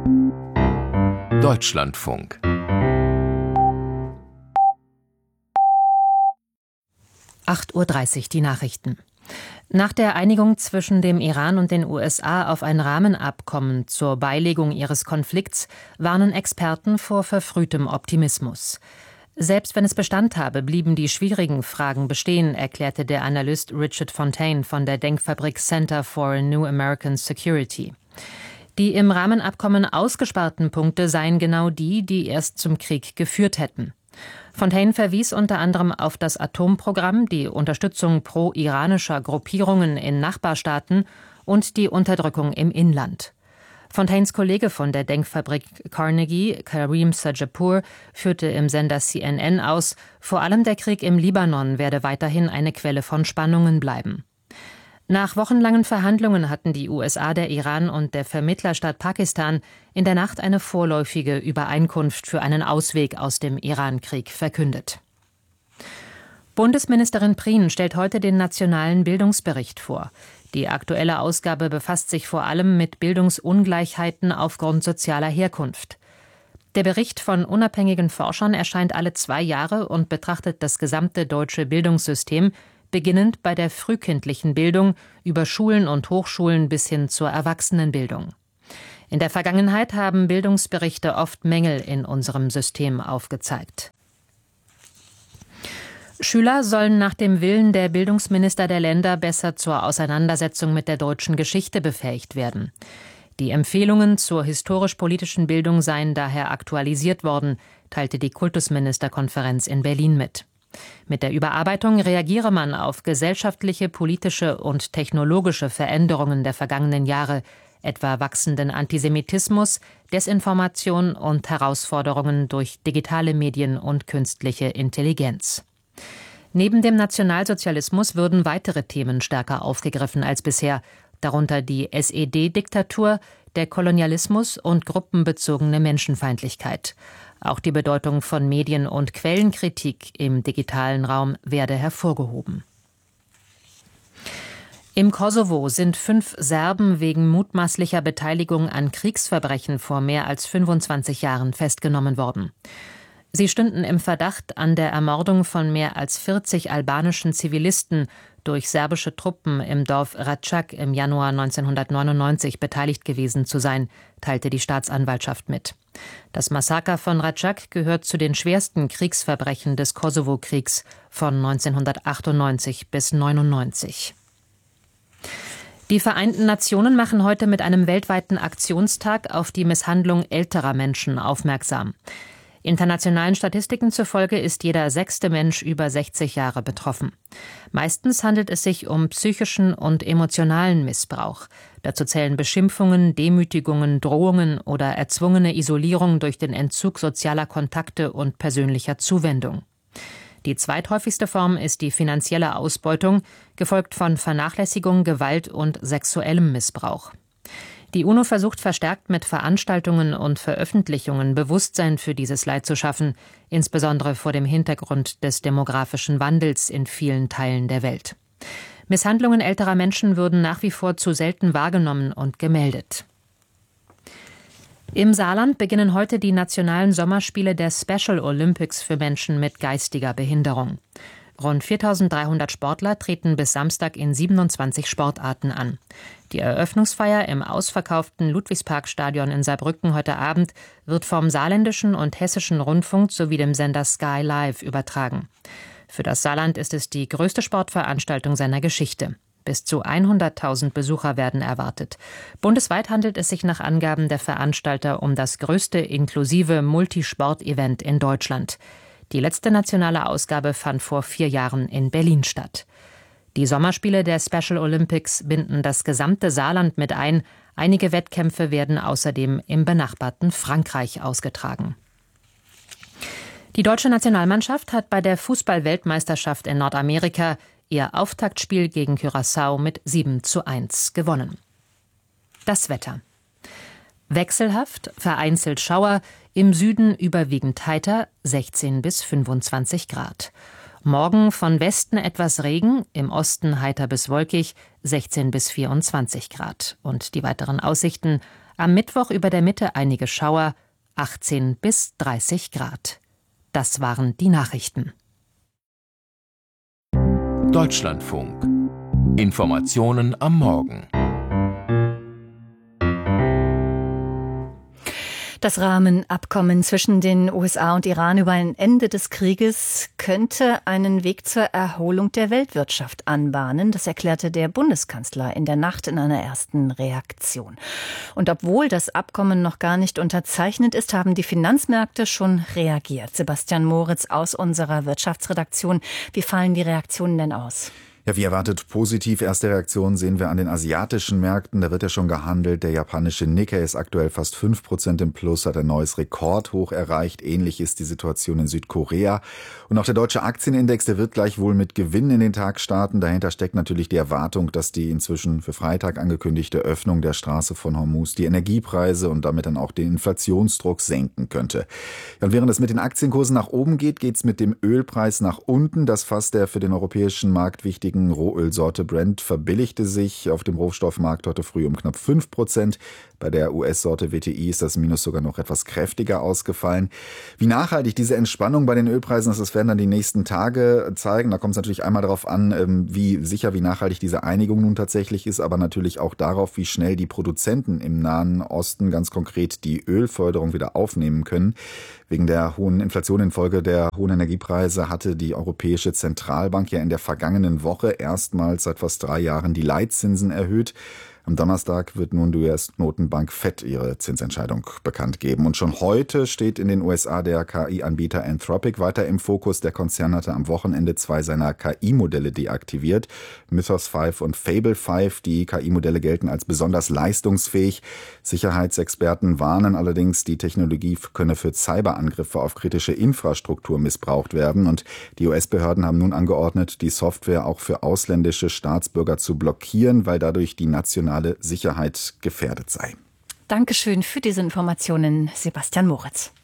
Deutschlandfunk. (8:30 Uhr) die Nachrichten. Nach der Einigung zwischen dem Iran und den USA auf ein Rahmenabkommen zur Beilegung ihres Konflikts warnen Experten vor verfrühtem Optimismus. Selbst wenn es Bestand habe, blieben die schwierigen Fragen bestehen, erklärte der Analyst Richard Fontaine von der Denkfabrik Center for a New American Security. Die im Rahmenabkommen ausgesparten Punkte seien genau die, die erst zum Krieg geführt hätten. Fontaine verwies unter anderem auf das Atomprogramm, die Unterstützung pro-iranischer Gruppierungen in Nachbarstaaten und die Unterdrückung im Inland. Fontaines Kollege von der Denkfabrik Carnegie, Karim Sajapour, führte im Sender CNN aus, vor allem der Krieg im Libanon werde weiterhin eine Quelle von Spannungen bleiben. Nach wochenlangen Verhandlungen hatten die USA, der Iran und der Vermittlerstaat Pakistan in der Nacht eine vorläufige Übereinkunft für einen Ausweg aus dem Iran-Krieg verkündet. Bundesministerin Prien stellt heute den Nationalen Bildungsbericht vor. Die aktuelle Ausgabe befasst sich vor allem mit Bildungsungleichheiten aufgrund sozialer Herkunft. Der Bericht von unabhängigen Forschern erscheint alle 2 Jahre und betrachtet das gesamte deutsche Bildungssystem, beginnend bei der frühkindlichen Bildung, über Schulen und Hochschulen bis hin zur Erwachsenenbildung. In der Vergangenheit haben Bildungsberichte oft Mängel in unserem System aufgezeigt. Schüler sollen nach dem Willen der Bildungsminister der Länder besser zur Auseinandersetzung mit der deutschen Geschichte befähigt werden. Die Empfehlungen zur historisch-politischen Bildung seien daher aktualisiert worden, teilte die Kultusministerkonferenz in Berlin mit. Mit der Überarbeitung reagiere man auf gesellschaftliche, politische und technologische Veränderungen der vergangenen Jahre, etwa wachsenden Antisemitismus, Desinformation und Herausforderungen durch digitale Medien und künstliche Intelligenz. Neben dem Nationalsozialismus würden weitere Themen stärker aufgegriffen als bisher, darunter die SED-Diktatur, der Kolonialismus und gruppenbezogene Menschenfeindlichkeit. Auch die Bedeutung von Medien- und Quellenkritik im digitalen Raum werde hervorgehoben. Im Kosovo sind 5 Serben wegen mutmaßlicher Beteiligung an Kriegsverbrechen vor mehr als 25 Jahren festgenommen worden. Sie stünden im Verdacht, an der Ermordung von mehr als 40 albanischen Zivilisten durch serbische Truppen im Dorf Račak im Januar 1999 beteiligt gewesen zu sein, teilte die Staatsanwaltschaft mit. Das Massaker von Račak gehört zu den schwersten Kriegsverbrechen des Kosovo-Kriegs von 1998 bis 1999. Die Vereinten Nationen machen heute mit einem weltweiten Aktionstag auf die Misshandlung älterer Menschen aufmerksam. Internationalen Statistiken zufolge ist jeder 6. Mensch über 60 Jahre betroffen. Meistens handelt es sich um psychischen und emotionalen Missbrauch. Dazu zählen Beschimpfungen, Demütigungen, Drohungen oder erzwungene Isolierung durch den Entzug sozialer Kontakte und persönlicher Zuwendung. Die zweithäufigste Form ist die finanzielle Ausbeutung, gefolgt von Vernachlässigung, Gewalt und sexuellem Missbrauch. Die UNO versucht verstärkt mit Veranstaltungen und Veröffentlichungen Bewusstsein für dieses Leid zu schaffen, insbesondere vor dem Hintergrund des demografischen Wandels in vielen Teilen der Welt. Misshandlungen älterer Menschen würden nach wie vor zu selten wahrgenommen und gemeldet. Im Saarland beginnen heute die nationalen Sommerspiele der Special Olympics für Menschen mit geistiger Behinderung. Rund 4.300 Sportler treten bis Samstag in 27 Sportarten an. Die Eröffnungsfeier im ausverkauften Ludwigsparkstadion in Saarbrücken heute Abend wird vom saarländischen und hessischen Rundfunk sowie dem Sender Sky Live übertragen. Für das Saarland ist es die größte Sportveranstaltung seiner Geschichte. Bis zu 100.000 Besucher werden erwartet. Bundesweit handelt es sich nach Angaben der Veranstalter um das größte inklusive Multisport-Event in Deutschland. Die letzte nationale Ausgabe fand vor 4 Jahren in Berlin statt. Die Sommerspiele der Special Olympics binden das gesamte Saarland mit ein. Einige Wettkämpfe werden außerdem im benachbarten Frankreich ausgetragen. Die deutsche Nationalmannschaft hat bei der Fußball-Weltmeisterschaft in Nordamerika ihr Auftaktspiel gegen Curaçao mit 7:1 gewonnen. Das Wetter. Wechselhaft, vereinzelt Schauer, im Süden überwiegend heiter, 16 bis 25 Grad. Morgen von Westen etwas Regen, im Osten heiter bis wolkig, 16 bis 24 Grad. Und die weiteren Aussichten: Am Mittwoch über der Mitte einige Schauer, 18 bis 30 Grad. Das waren die Nachrichten. Deutschlandfunk. Informationen am Morgen. Das Rahmenabkommen zwischen den USA und Iran über ein Ende des Krieges könnte einen Weg zur Erholung der Weltwirtschaft anbahnen. Das erklärte der Bundeskanzler in der Nacht in einer ersten Reaktion. Und obwohl das Abkommen noch gar nicht unterzeichnet ist, haben die Finanzmärkte schon reagiert. Sebastian Moritz aus unserer Wirtschaftsredaktion. Wie fallen die Reaktionen denn aus? Ja, wie erwartet positiv. Erste Reaktion sehen wir an den asiatischen Märkten. Da wird ja schon gehandelt. Der japanische Nikkei ist aktuell fast 5% im Plus, hat ein neues Rekordhoch erreicht. Ähnlich ist die Situation in Südkorea. Und auch der deutsche Aktienindex, der wird gleich wohl mit Gewinn in den Tag starten. Dahinter steckt natürlich die Erwartung, dass die inzwischen für Freitag angekündigte Öffnung der Straße von Hormuz die Energiepreise und damit dann auch den Inflationsdruck senken könnte. Und während es mit den Aktienkursen nach oben geht, geht's mit dem Ölpreis nach unten. Das Fass der für den europäischen Markt wichtigen Rohölsorte Brent verbilligte sich auf dem Rohstoffmarkt heute früh um knapp 5%. Bei der US-Sorte WTI ist das Minus sogar noch etwas kräftiger ausgefallen. Wie nachhaltig diese Entspannung bei den Ölpreisen ist, das werden dann die nächsten Tage zeigen. Da kommt es natürlich einmal darauf an, wie nachhaltig diese Einigung nun tatsächlich ist, aber natürlich auch darauf, wie schnell die Produzenten im Nahen Osten ganz konkret die Ölförderung wieder aufnehmen können. Wegen der hohen Inflation infolge der hohen Energiepreise hatte die Europäische Zentralbank ja in der vergangenen Woche erstmals seit fast 3 Jahren die Leitzinsen erhöht. Am Donnerstag wird nun die US-Notenbank Fed ihre Zinsentscheidung bekannt geben. Und schon heute steht in den USA der KI-Anbieter Anthropic weiter im Fokus. Der Konzern hatte am Wochenende 2 seiner KI-Modelle deaktiviert. Mythos 5 und Fable 5. Die KI-Modelle gelten als besonders leistungsfähig. Sicherheitsexperten warnen allerdings, die Technologie könne für Cyberangriffe auf kritische Infrastruktur missbraucht werden. Und die US-Behörden haben nun angeordnet, die Software auch für ausländische Staatsbürger zu blockieren, weil dadurch die nationale Sicherheit gefährdet sei. Dankeschön für diese Informationen, Sebastian Moritz.